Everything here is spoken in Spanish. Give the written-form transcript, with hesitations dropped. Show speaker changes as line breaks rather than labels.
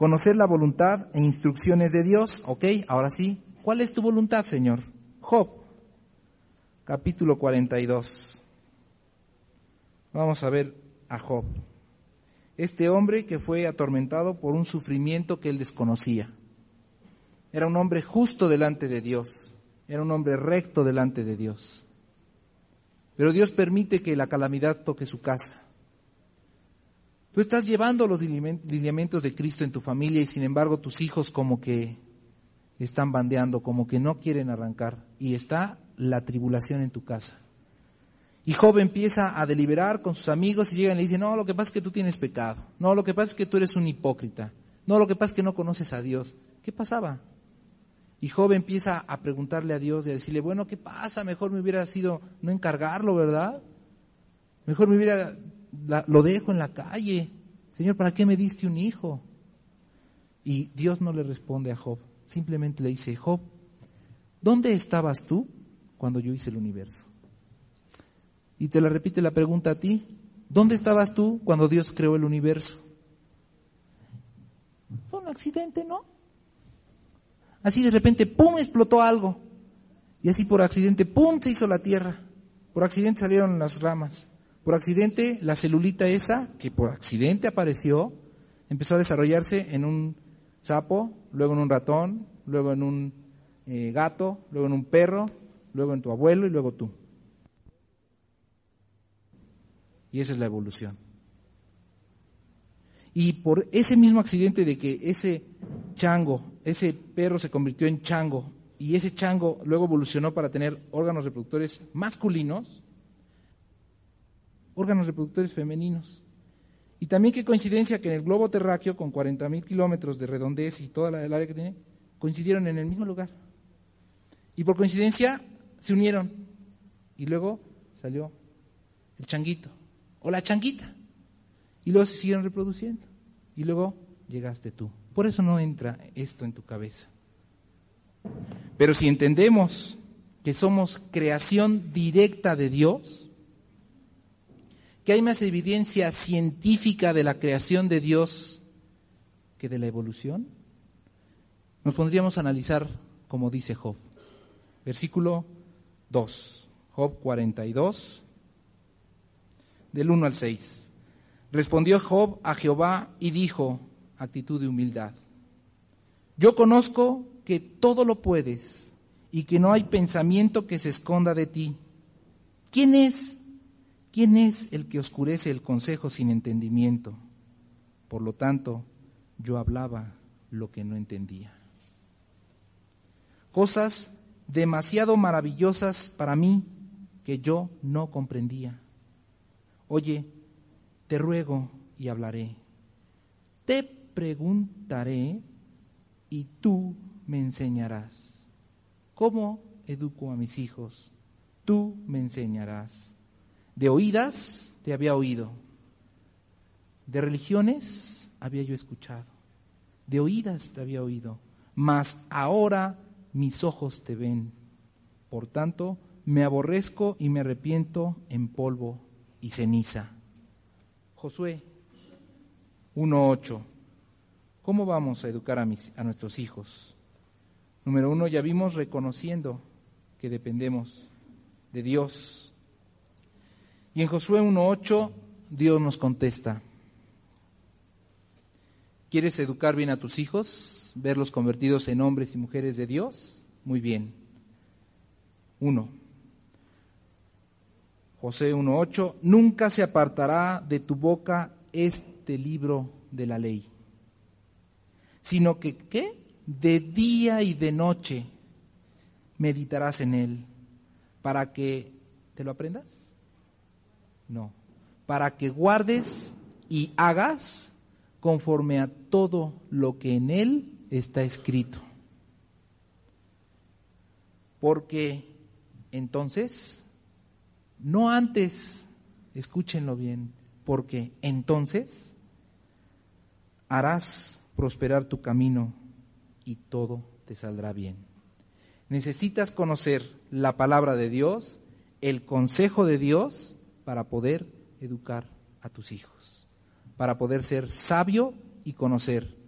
Conocer la voluntad e instrucciones de Dios. Ok, ahora sí. ¿Cuál es tu voluntad, Señor? Job, capítulo 42. Vamos a ver a Job. Este hombre que fue atormentado por un sufrimiento que él desconocía. Era un hombre justo delante de Dios. Era un hombre recto delante de Dios. Pero Dios permite que la calamidad toque su casa. Tú estás llevando los lineamientos de Cristo en tu familia y sin embargo tus hijos como que están bandeando, como que no quieren arrancar y está la tribulación en tu casa. Y Job empieza a deliberar con sus amigos y llegan y le dicen, no, lo que pasa es que tú tienes pecado, no, lo que pasa es que tú eres un hipócrita, no, lo que pasa es que no conoces a Dios. ¿Qué pasaba? Y Job empieza a preguntarle a Dios y a decirle, bueno, ¿qué pasa? Mejor me hubiera sido no encargarlo, ¿verdad? Mejor lo dejo en la calle. Señor, ¿para qué me diste un hijo? Y Dios no le responde a Job. Simplemente le dice, Job, ¿dónde estabas tú cuando yo hice el universo? Y te la repite la pregunta a ti. ¿Dónde estabas tú cuando Dios creó el universo? Fue un accidente, ¿no? Así de repente, ¡pum!, explotó algo. Y así por accidente, ¡pum!, se hizo la tierra. Por accidente salieron las ramas. Por accidente, la celulita esa, que por accidente apareció, empezó a desarrollarse en un sapo, luego en un ratón, luego en un gato, luego en un perro, luego en tu abuelo y luego tú. Y esa es la evolución. Y por ese mismo accidente de que ese perro se convirtió en chango, y ese chango luego evolucionó para tener órganos reproductores masculinos, órganos reproductores femeninos. Y también qué coincidencia que en el globo terráqueo, con 40,000 kilómetros de redondez y toda el área que tiene, coincidieron en el mismo lugar. Y por coincidencia se unieron. Y luego salió el changuito, o la changuita. Y luego se siguieron reproduciendo. Y luego llegaste tú. Por eso no entra esto en tu cabeza. Pero si entendemos que somos creación directa de Dios, que hay más evidencia científica de la creación de Dios que de la evolución, nos pondríamos a analizar como dice Job. Versículo 2, Job 42, del 1 al 6. Respondió Job a Jehová y dijo, actitud de humildad, yo conozco que todo lo puedes y que no hay pensamiento que se esconda de ti. ¿Quién es el que oscurece el consejo sin entendimiento? Por lo tanto, yo hablaba lo que no entendía. Cosas demasiado maravillosas para mí que yo no comprendía. Oye, te ruego y hablaré. Te preguntaré y tú me enseñarás. ¿Cómo educo a mis hijos? Tú me enseñarás. De oídas te había oído, de religiones había yo escuchado, de oídas te había oído, mas ahora mis ojos te ven. Por tanto, me aborrezco y me arrepiento en polvo y ceniza. Josué 1:8. ¿Cómo vamos a educar a nuestros hijos? Número 1, ya vimos reconociendo que dependemos de Dios. Y en Josué 1:8, Dios nos contesta. ¿Quieres educar bien a tus hijos? ¿Verlos convertidos en hombres y mujeres de Dios? Muy bien. 1. Josué 1:8, nunca se apartará de tu boca este libro de la ley, sino que, ¿qué? De día y de noche meditarás en él, para que te lo aprendas. No, para que guardes y hagas conforme a todo lo que en él está escrito. Porque entonces, no antes, escúchenlo bien, porque entonces harás prosperar tu camino y todo te saldrá bien. Necesitas conocer la palabra de Dios, el consejo de Dios, para poder educar a tus hijos, para poder ser sabio y conocer